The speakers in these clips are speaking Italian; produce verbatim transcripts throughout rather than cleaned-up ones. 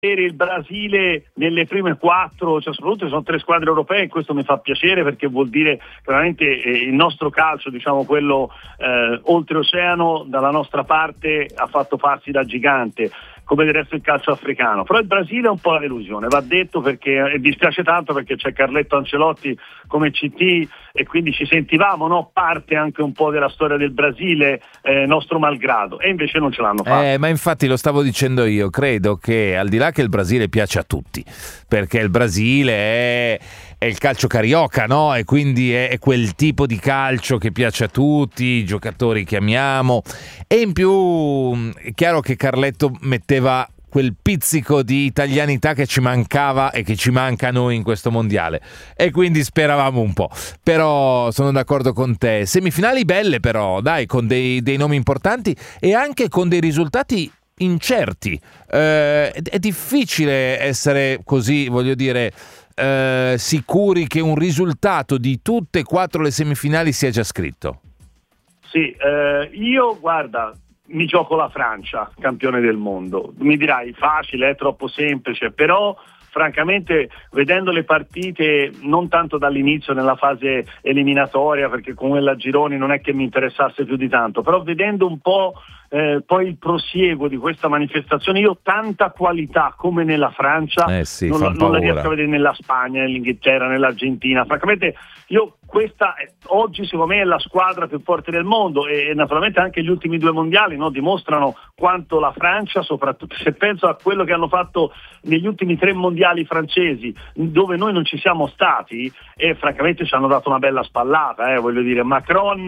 il Brasile nelle prime quattro, cioè soprattutto sono tre squadre europee, e questo mi fa piacere perché vuol dire veramente eh, il nostro calcio, diciamo quello eh, oltreoceano, dalla nostra parte ha fatto passi da gigante, come del resto il calcio africano. Però il Brasile è un po' la delusione, va detto, perché e dispiace tanto perché c'è Carletto Ancelotti come C T e quindi ci sentivamo, no? Parte anche un po' della storia del Brasile, eh, nostro malgrado, e invece non ce l'hanno fatto. Eh, ma infatti lo stavo dicendo io, credo che al di là che il Brasile piace a tutti, perché il Brasile è, è il calcio carioca, no? E quindi è, è quel tipo di calcio che piace a tutti, i giocatori che amiamo, e in più è chiaro che Carletto metteva quel pizzico di italianità che ci mancava e che ci manca a noi in questo mondiale, e quindi speravamo un po'. Però sono d'accordo con te, semifinali belle però, dai, con dei, dei nomi importanti e anche con dei risultati incerti. Eh, è difficile essere così, voglio dire, eh, sicuri che un risultato di tutte e quattro le semifinali sia già scritto. Sì, eh, io guarda, mi gioco la Francia, campione del mondo. Mi dirai facile, è troppo semplice, però francamente vedendo le partite non tanto dall'inizio nella fase eliminatoria, perché con quella gironi non è che mi interessasse più di tanto, però vedendo un po' eh, poi il prosieguo di questa manifestazione, io tanta qualità come nella Francia eh sì, non, fa la, non la riesco a vedere nella Spagna, nell'Inghilterra, nell'Argentina. Francamente io questa oggi secondo me è la squadra più forte del mondo, e, e naturalmente anche gli ultimi due mondiali, no, dimostrano quanto la Francia, soprattutto se penso a quello che hanno fatto negli ultimi tre mondiali francesi dove noi non ci siamo stati, e francamente ci hanno dato una bella spallata, eh, voglio dire, Macron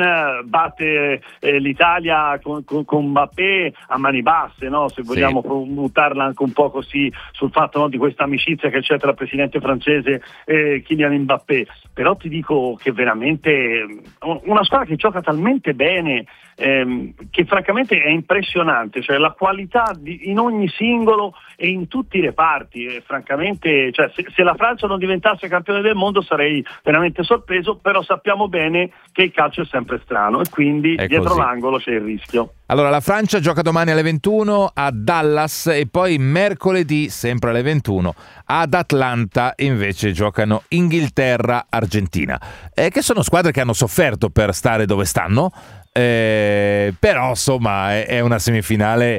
batte eh, l'Italia con, con, con Mbappé a mani basse, no, se vogliamo sì. buttarla anche un po' così sul fatto, no, di questa amicizia che c'è tra il presidente francese e Kylian Mbappé. Però ti dico che veramente una squadra che gioca talmente bene, ehm, che francamente è impressionante, cioè la qualità di, in ogni singolo e in tutti i reparti, e francamente, cioè, se, se la Francia non diventasse campione del mondo sarei veramente sorpreso, però sappiamo bene che il calcio è sempre strano e quindi è dietro così. l'angolo c'è il rischio. Allora, la Francia gioca domani alle ventuno a Dallas, e poi mercoledì, sempre alle ventuno, ad Atlanta invece giocano Inghilterra-Argentina, eh, che sono squadre che hanno sofferto per stare dove stanno, eh, però insomma è, è una semifinale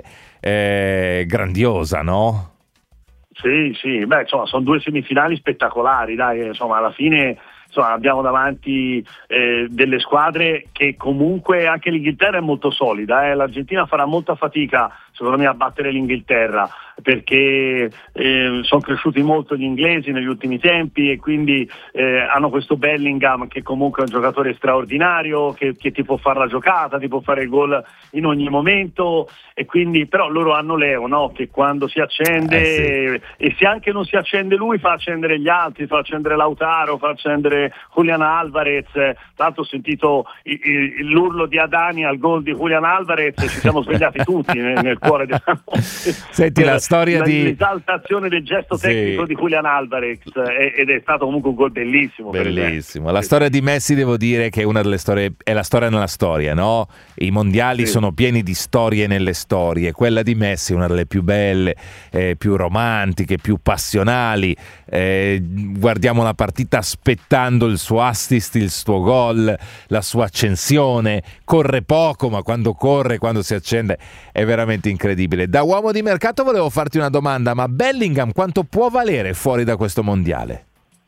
eh, grandiosa, no? Sì, sì, beh, insomma, sono due semifinali spettacolari, dai, insomma, alla fine insomma, abbiamo davanti eh, delle squadre che comunque, anche l'Inghilterra è molto solida, eh. L'Argentina farà molta fatica secondo me a battere l'Inghilterra, perché eh, sono cresciuti molto gli inglesi negli ultimi tempi, e quindi eh, hanno questo Bellingham che comunque è un giocatore straordinario, che, che ti può fare la giocata, ti può fare il gol in ogni momento, e quindi però loro hanno Leo, no? Che quando si accende, eh sì. e se anche non si accende lui fa accendere gli altri, fa accendere Lautaro, fa accendere Julian Alvarez. Tanto ho sentito il, il, l'urlo di Adani al gol di Julian Alvarez e ci siamo svegliati tutti nel, nel cuore della notte. Senti la storia la, di l'esaltazione del gesto tecnico sì. di Julian Alvarez, ed è stato comunque un gol bellissimo. Bellissimo. La storia di Messi, devo dire che è una delle storie, è la storia nella storia, no? I mondiali sì. sono pieni di storie nelle storie. Quella di Messi è una delle più belle, eh, più romantiche, più passionali. Eh, guardiamo la partita aspettando il suo assist, il suo gol, la sua accensione. Corre poco, ma quando corre, quando si accende, è veramente incredibile. Da uomo di mercato volevo farti una domanda, ma Bellingham quanto può valere fuori da questo mondiale?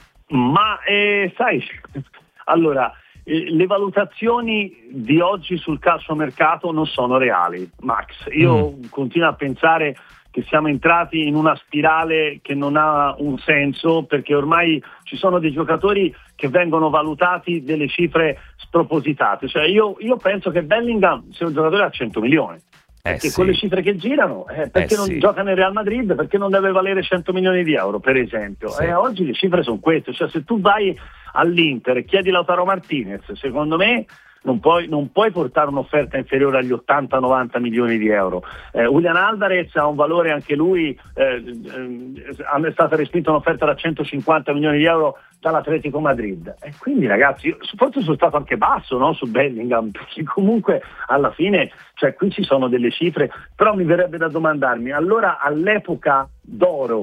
Ma eh, sai, allora eh, le valutazioni di oggi sul calciomercato non sono reali, Max. Io mm. continuo a pensare che siamo entrati in una spirale che non ha un senso, perché ormai ci sono dei giocatori che vengono valutati delle cifre spropositate. Cioè io, io penso che Bellingham sia un giocatore a cento milioni. Perché eh sì. con le cifre che girano, eh, perché eh non sì. gioca nel Real Madrid, perché non deve valere cento milioni di euro, per esempio. Sì. Eh, oggi le cifre sono queste, cioè se tu vai all'Inter e chiedi Lautaro Martinez, secondo me non puoi, non puoi portare un'offerta inferiore agli ottanta novanta milioni di euro. Eh, Julian Alvarez ha un valore anche lui, eh, eh, è stata respinta un'offerta da centocinquanta milioni di euro dall'Atletico Madrid, e quindi ragazzi io, forse sono stato anche basso, no, su Bellingham, perché comunque alla fine, cioè qui ci sono delle cifre, però mi verrebbe da domandarmi, allora all'epoca d'oro